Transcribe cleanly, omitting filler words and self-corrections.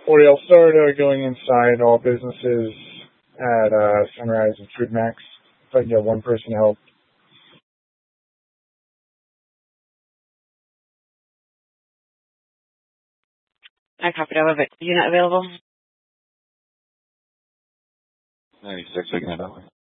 Oriel Florida, going inside all businesses at Sunrise and Food Max. If I can get one person help. I copied over, but you're not available? 96, I can head over.